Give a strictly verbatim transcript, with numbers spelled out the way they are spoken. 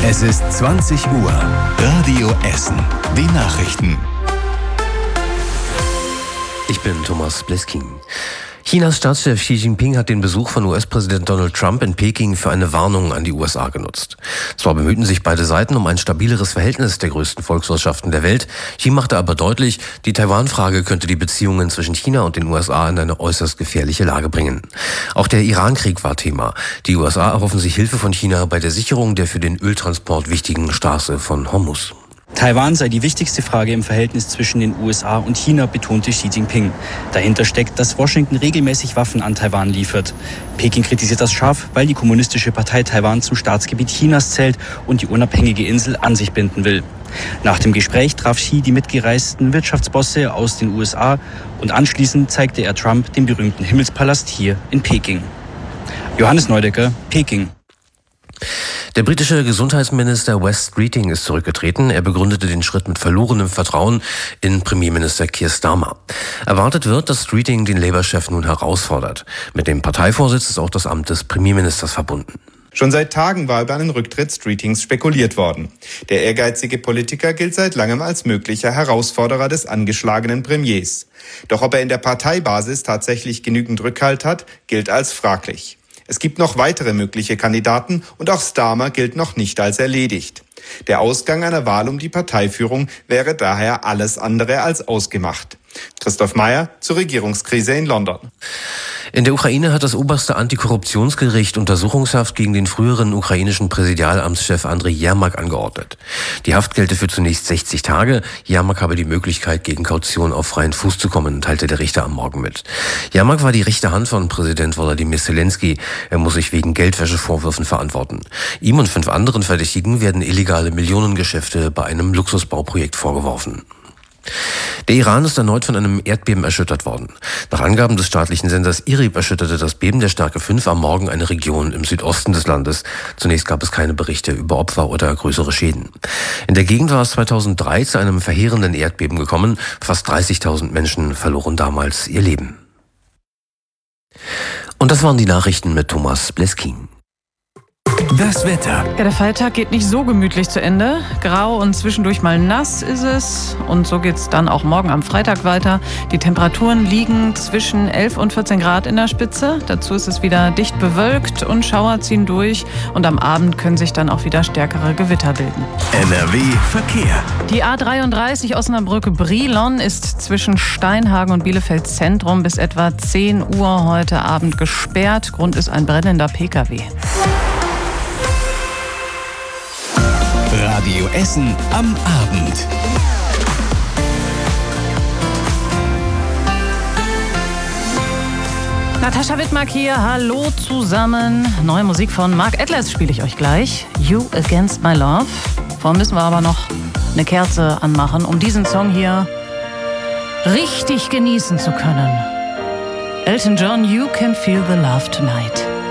Es ist zwanzig Uhr. Radio Essen. Die Nachrichten. Ich bin Thomas Bleskin. Chinas Staatschef Xi Jinping hat den Besuch von U S-Präsident Donald Trump in Peking für eine Warnung an die U S A genutzt. Zwar bemühten sich beide Seiten um ein stabileres Verhältnis der größten Volkswirtschaften der Welt, Xi machte aber deutlich, die Taiwan-Frage könnte die Beziehungen zwischen China und den U S A in eine äußerst gefährliche Lage bringen. Auch der Iran-Krieg war Thema. Die U S A erhoffen sich Hilfe von China bei der Sicherung der für den Öltransport wichtigen Straße von Hormuz. Taiwan sei die wichtigste Frage im Verhältnis zwischen den U S A und China, betonte Xi Jinping. Dahinter steckt, dass Washington regelmäßig Waffen an Taiwan liefert. Peking kritisiert das scharf, weil die Kommunistische Partei Taiwan zum Staatsgebiet Chinas zählt und die unabhängige Insel an sich binden will. Nach dem Gespräch traf Xi die mitgereisten Wirtschaftsbosse aus den U S A und anschließend zeigte er Trump den berühmten Himmelspalast hier in Peking. Johannes Neudecker, Peking. Der britische Gesundheitsminister Wes Streeting ist zurückgetreten. Er begründete den Schritt mit verlorenem Vertrauen in Premierminister Keir Starmer. Erwartet wird, dass Streeting den Labour-Chef nun herausfordert. Mit dem Parteivorsitz ist auch das Amt des Premierministers verbunden. Schon seit Tagen war über einen Rücktritt Streetings spekuliert worden. Der ehrgeizige Politiker gilt seit langem als möglicher Herausforderer des angeschlagenen Premiers. Doch ob er in der Parteibasis tatsächlich genügend Rückhalt hat, gilt als fraglich. Es gibt noch weitere mögliche Kandidaten und auch Starmer gilt noch nicht als erledigt. Der Ausgang einer Wahl um die Parteiführung wäre daher alles andere als ausgemacht. Christoph Meyer zur Regierungskrise in London. In der Ukraine hat das oberste Antikorruptionsgericht Untersuchungshaft gegen den früheren ukrainischen Präsidialamtschef Andriy Jermak angeordnet. Die Haft gelte für zunächst sechzig Tage. Jermak habe die Möglichkeit, gegen Kaution auf freien Fuß zu kommen, teilte der Richter am Morgen mit. Jermak war die rechte Hand von Präsident Volodymyr Zelensky. Er muss sich wegen Geldwäschevorwürfen verantworten. Ihm und fünf anderen Verdächtigen werden illegale Millionengeschäfte bei einem Luxusbauprojekt vorgeworfen. Der Iran ist erneut von einem Erdbeben erschüttert worden. Nach Angaben des staatlichen Senders I R I B erschütterte das Beben der Stärke fünf am Morgen eine Region im Südosten des Landes. Zunächst gab es keine Berichte über Opfer oder größere Schäden. In der Gegend war es zweitausenddrei zu einem verheerenden Erdbeben gekommen. Fast dreißigtausend Menschen verloren damals ihr Leben. Und das waren die Nachrichten mit Thomas Bleskin. Das Wetter. Ja, der Feiertag geht nicht so gemütlich zu Ende. Grau und zwischendurch mal nass ist es. Und so geht's dann auch morgen am Freitag weiter. Die Temperaturen liegen zwischen elf und vierzehn Grad in der Spitze. Dazu ist es wieder dicht bewölkt und Schauer ziehen durch. Und am Abend können sich dann auch wieder stärkere Gewitter bilden. N R W Verkehr. Die A dreiunddreißig Osnabrück-Brilon ist zwischen Steinhagen und Bielefeld Zentrum bis etwa zehn Uhr heute Abend gesperrt. Grund ist ein brennender Pkw. Radio Essen am Abend. Natascha Wittmark hier, hallo zusammen. Neue Musik von Mark Atlas spiele ich euch gleich. You Against My Love. Vorher müssen wir aber noch eine Kerze anmachen, um diesen Song hier richtig genießen zu können. Elton John, You Can Feel the Love Tonight.